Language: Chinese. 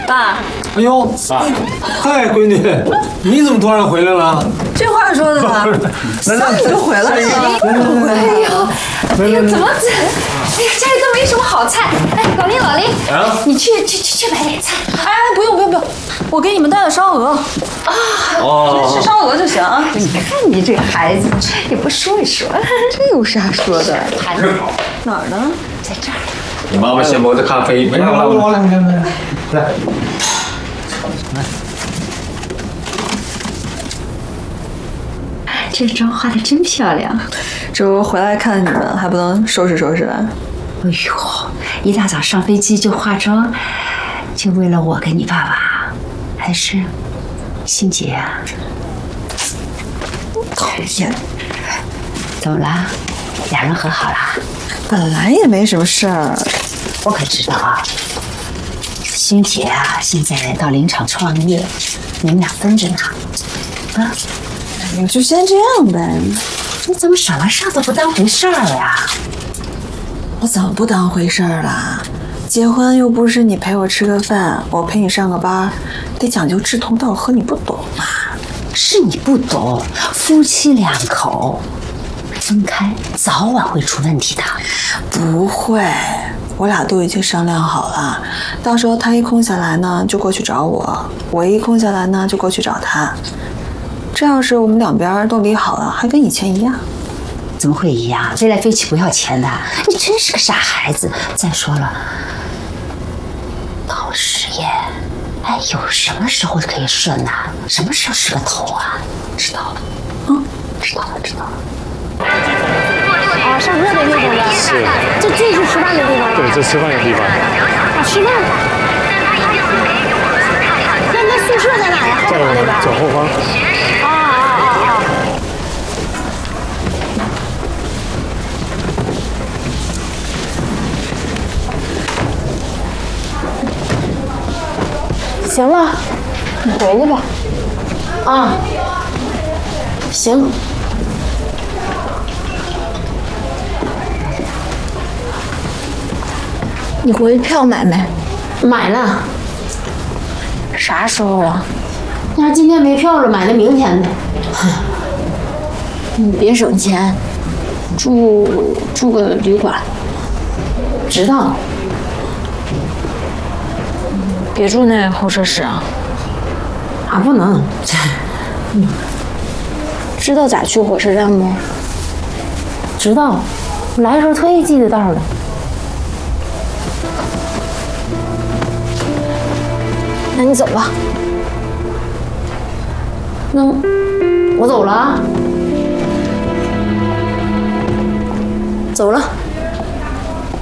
爸。 哎呦，嗨，闺女，你怎么突然回来了？ 这话说的呢，那你就回来了。哎呦， 怎么？哎呀，家里都没什么好菜。哎，老林，你去买点菜。 哎，不用，我给你们带了烧鹅。啊，吃烧鹅就行啊。 你看你这孩子，也不说一说。 这有啥说的？ 盘子哪儿呢？ 在这儿。 你妈妈先磨的咖啡，没有了。 我来。 这妆化的真漂亮。 这不回来看你们，还不能收拾收拾了？ 哎呦，一大早上飞机就化妆，就为了我跟你爸爸，还是心结啊？ 讨厌！ 怎么了？俩人和好啦？ 本来也没什么事儿。 我可知道啊。欣姐啊，现在到林场创业，你们俩分着呢。啊？ 哎呦，就先这样呗。 你怎么什么事都不当回事儿呀？ 我怎么不当回事儿了？结婚又不是你陪我吃个饭，我陪你上个班，得讲究志同道合，你不懂吗？ 是你不懂，夫妻两口分开早晚会出问题的。 不会，我俩都已经商量好了，到时候他一空下来呢，就过去找我；我一空下来呢，就过去找他。这要是我们两边都理好了，还跟以前一样。 怎么会一样？飞来飞去不要钱的，你真是个傻孩子。再说了，搞事业，哎，有什么时候可以顺呐？什么时候是个头啊？知道了，知道了。 啊，上课的地方呗。 是。 这是吃饭的地方。 对，这吃饭的地方。 啊，吃饭。那宿舍在哪呀？后方那边。 走后方。 行了，你回去吧。啊，行。你回去票买没？买了。啥时候啊？要是今天没票了，买的明天的。你别省钱，住个旅馆。知道。别住那候车室啊！啊，不能。知道咋去火车站不？知道，来的时候特意记得道的。那你走吧。那我走了。走了。